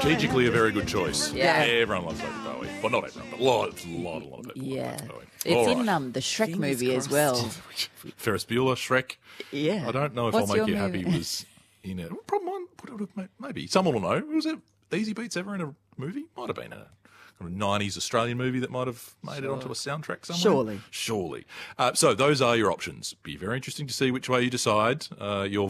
strategically a very good choice. Yeah. Everyone loves David Bowie. Well, not everyone, but a lot of people Yeah. love David Bowie. It's All in right. the Shrek movie as well. Ferris Bueller, Shrek. Yeah. I don't know if What's I'll Make your You Happy movie? was in it. Maybe. Someone will know. Was it Easy Beats ever in a movie? Might have been a kind of 90s Australian movie that might have made it onto a soundtrack somewhere. Surely. So those are your options. Be very interesting to see which way you decide. Your